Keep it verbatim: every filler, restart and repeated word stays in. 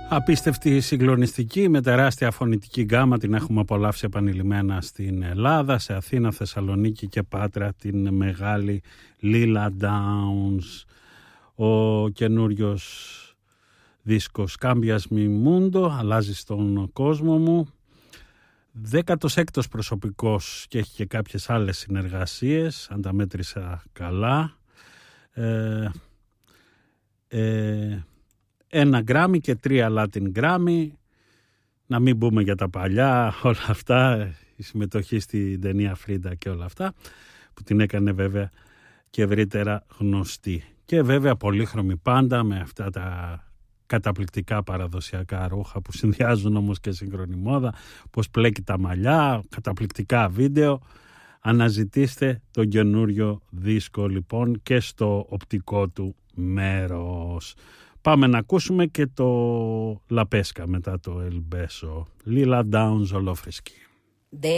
Απίστευτη, συγκλονιστική, με τεράστια φωνητική γκάμα, την έχουμε απολαύσει επανειλημμένα στην Ελλάδα, σε Αθήνα, Θεσσαλονίκη και Πάτρα, την μεγάλη Lila Downs. Ο καινούριος δίσκος Cambias mi mundo, αλλάζει στον κόσμο μου. δέκατος έκτος προσωπικός και έχει και κάποιες άλλες συνεργασίες, αν τα μέτρησα καλά. Ε, ε, ένα γκράμι και τρία Latin γκράμι. Να μην πούμε για τα παλιά, όλα αυτά, η συμμετοχή στην ταινία Φρίντα και όλα αυτά, που την έκανε βέβαια και ευρύτερα γνωστή. Και βέβαια πολύχρωμη πάντα, με αυτά τα καταπληκτικά παραδοσιακά ρούχα που συνδυάζουν όμως και σύγχρονη μόδα, πως πλέκει τα μαλλιά, καταπληκτικά βίντεο. Αναζητήστε τον καινούριο δίσκο λοιπόν και στο οπτικό του μέρος. Πάμε να ακούσουμε και το Λαπέσκα μετά το El Beso. Lila Downs Olofrisky.